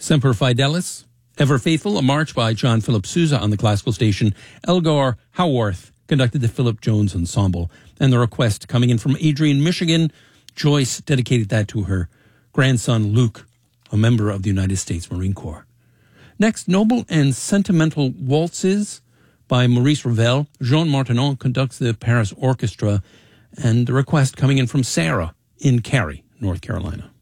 Semper Fidelis, Ever Faithful, a march by John Philip Sousa on the classical station. Elgar Howarth conducted the Philip Jones Ensemble. And the request coming in from Adrian, Michigan. Joyce dedicated that to her grandson, Luke, a member of the United States Marine Corps. Next, Noble and Sentimental Waltzes by Maurice Ravel. Jean Martinon conducts the Paris Orchestra. And the request coming in from Sarah in Cary, North Carolina.